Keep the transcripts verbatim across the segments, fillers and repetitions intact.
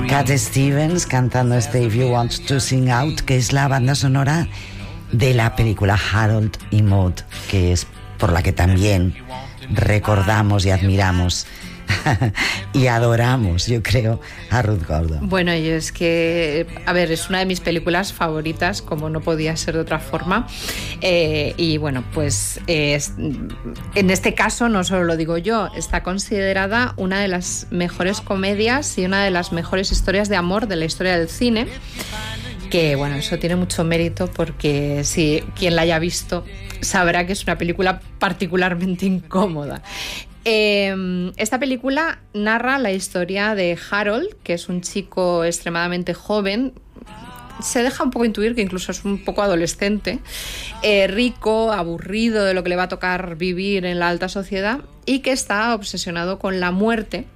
Cat Stevens cantando este If You Want to Sing Out, que es la banda sonora de la película Harold y Maude, que es por la que también recordamos y admiramos y adoramos, yo creo, a Ruth Gordon. Bueno, y es que, a ver, es una de mis películas favoritas, como no podía ser de otra forma. Eh, y bueno, pues eh, en este caso no solo lo digo yo, está considerada una de las mejores comedias y una de las mejores historias de amor de la historia del cine. Que bueno, eso tiene mucho mérito porque si quien la haya visto sabrá que es una película particularmente incómoda. Eh, esta película narra la historia de Harold, que es un chico extremadamente joven. Se deja un poco intuir que incluso es un poco adolescente, eh, rico, aburrido de lo que le va a tocar vivir en la alta sociedad y que está obsesionado con la muerte.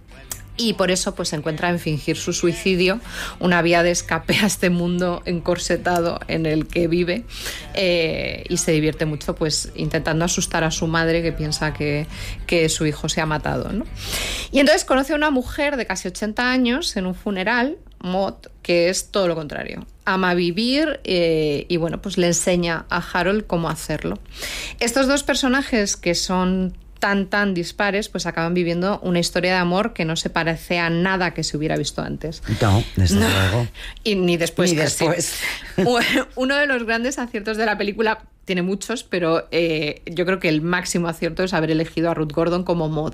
Y por eso pues se encuentra en fingir su suicidio, una vía de escape a este mundo encorsetado en el que vive, eh, y se divierte mucho pues intentando asustar a su madre, que piensa que, que su hijo se ha matado, ¿no? Y entonces conoce a una mujer de casi ochenta años en un funeral, Maude, que es todo lo contrario. Ama vivir eh, y bueno, pues le enseña a Harold cómo hacerlo. Estos dos personajes que son tan tan dispares, pues acaban viviendo una historia de amor que no se parece a nada que se hubiera visto antes. No, desde no. luego. Y ni después. Ni después. Uno de los grandes aciertos de la película, tiene muchos, pero eh, yo creo que el máximo acierto es haber elegido a Ruth Gordon como Maude.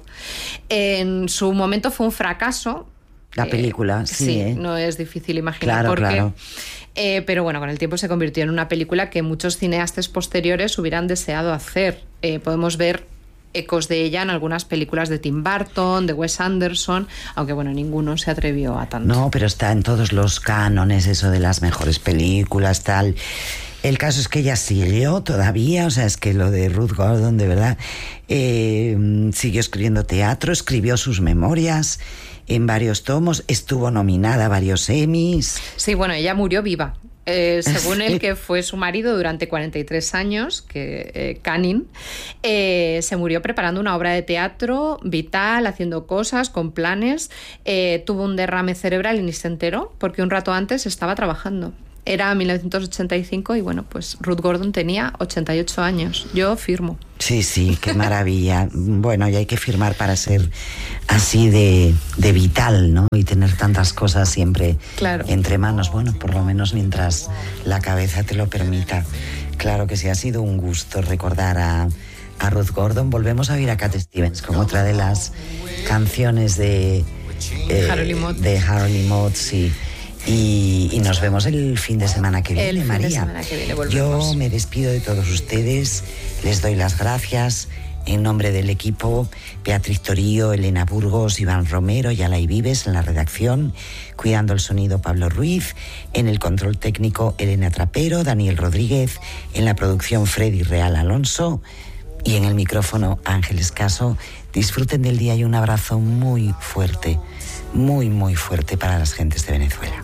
En su momento fue un fracaso. La película, eh, sí. Sí, ¿eh? No es difícil imaginar claro, por qué. Claro. Eh, pero bueno, con el tiempo se convirtió en una película que muchos cineastas posteriores hubieran deseado hacer. Eh, podemos ver ecos de ella en algunas películas de Tim Burton, de Wes Anderson, aunque bueno, ninguno se atrevió a tanto. No, pero está en todos los cánones eso de las mejores películas, tal. El caso es que ella siguió todavía, o sea, es que lo de Ruth Gordon, de verdad, eh, siguió escribiendo teatro, escribió sus memorias en varios tomos, estuvo nominada a varios Emmys. Sí, bueno, ella murió viva. Eh, según el que fue su marido durante cuarenta y tres años, que eh, Canning, eh, se murió preparando una obra de teatro vital, haciendo cosas, con planes. Eh, tuvo un derrame cerebral y ni se enteró porque un rato antes estaba trabajando. Era mil novecientos ochenta y cinco y bueno, pues Ruth Gordon tenía ochenta y ocho años. Yo firmo. Sí, sí, qué maravilla. Bueno, y hay que firmar para ser así de, de vital, ¿no? Y tener tantas cosas siempre claro. entre manos. Bueno, por lo menos mientras la cabeza te lo permita. Claro que sí, ha sido un gusto recordar a, a Ruth Gordon. Volvemos a oír a Cat Stevens con otra de las canciones de eh, Harold y Maude. De Harold y Maude, sí. Y, y nos vemos el fin de semana que viene, el fin María. De semana que viene Yo me despido de todos ustedes, les doy las gracias en nombre del equipo, Beatriz Torío, Elena Burgos, Iván Romero y Alay Vives en la redacción, cuidando el sonido Pablo Ruiz, en el control técnico Elena Trapero, Daniel Rodríguez, en la producción Freddy Real Alonso y en el micrófono Ángeles Caso. Disfruten del día y un abrazo muy fuerte, muy muy fuerte para las gentes de Venezuela.